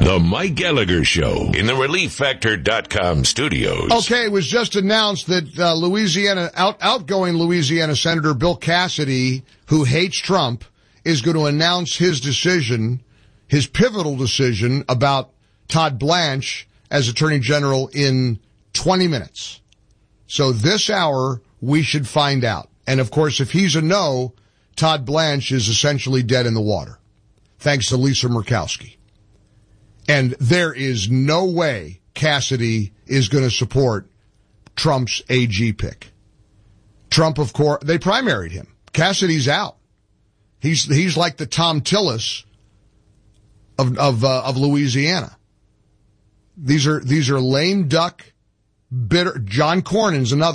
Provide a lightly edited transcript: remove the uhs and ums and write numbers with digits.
The Mike Gallagher Show in the ReliefFactor.com studios. Okay, it was just announced that outgoing Louisiana Senator Bill Cassidy, who hates Trump, is going to announce his decision, his pivotal decision about Todd Blanche as Attorney General in 20 minutes. So this hour, we should find out. And of course, if he's a no, Todd Blanche is essentially dead in the water, thanks to Lisa Murkowski. And there is no way Cassidy is going to support Trump's AG pick. Trump, of course, they primaried him. Cassidy's out. He's like the Tom Tillis of Louisiana. These are lame duck, bitter. John Cornyn's another.